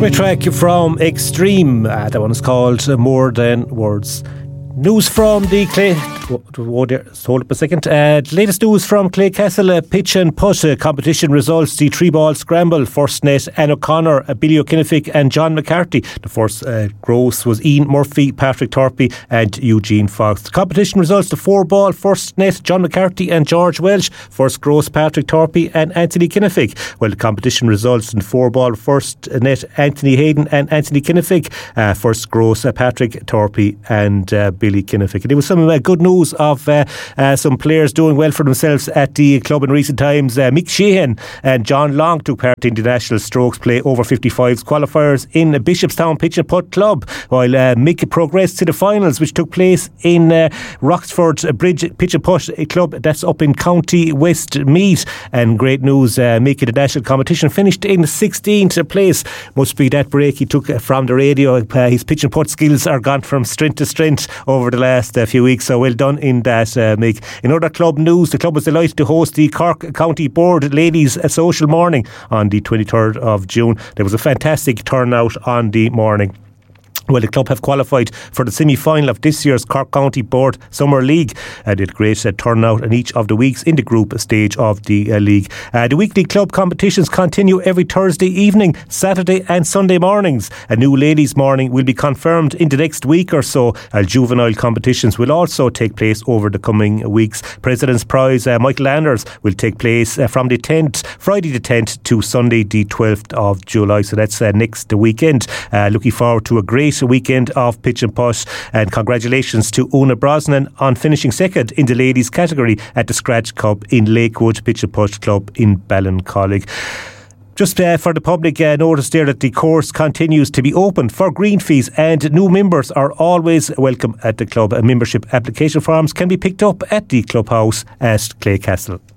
Great track from Extreme. That one is called More Than Words. News from the Clay. Hold up a second. Latest news from Claycastle pitch and putt competition results. The 3-ball scramble. First net, Anne O'Connor, Billy O'Kinnifick and John McCarthy. The first gross was Ian Murphy, Patrick Torpy and Eugene Fox. The competition results. The 4-ball first net, John McCarthy and George Welsh. First gross, Patrick Torpy and Anthony Kinnifick. Well, the competition results in 4-ball first net, Anthony Hayden and Anthony Kinnifick. First gross, Patrick Torpy and Billy Kinnifick. And there was some good news of some players doing well for themselves at the club in recent times. Mick Sheehan and John Long took part in the National Strokes Play over 55s qualifiers in Bishopstown Pitch and Putt Club, while Mick progressed to the finals, which took place in Roxford Bridge Pitch and Putt Club. That's up in County Westmeath. And great news, Mick in the national competition finished in 16th place. Must be that break he took from the radio. His pitch and putt skills are gone from strength to strength over the last few weeks, so well done in that, Mick. In other club news, the club was delighted to host the Cork County Board Ladies Social Morning on the 23rd of June. There was a fantastic turnout on the morning. Well, the club have qualified for the semi-final of this year's Cork County Board Summer League. They had a great turnout in each of the weeks in the group stage of the league. The weekly club competitions continue every Thursday evening, Saturday and Sunday mornings. A new ladies' morning will be confirmed in the next week or so. Juvenile competitions will also take place over the coming weeks. President's Prize Michael Anders will take place from the 10th, Friday the 10th to Sunday the 12th of July. So that's next weekend. Looking forward to a great weekend of pitch and putt, and congratulations to Una Brosnan on finishing second in the ladies category at the Scratch Cup in Lakewood Pitch and Putt Club in Ballincollig. Just for the public, notice there that the course continues to be open for green fees, and new members are always welcome at the club. Membership application forms can be picked up at the clubhouse at Claycastle.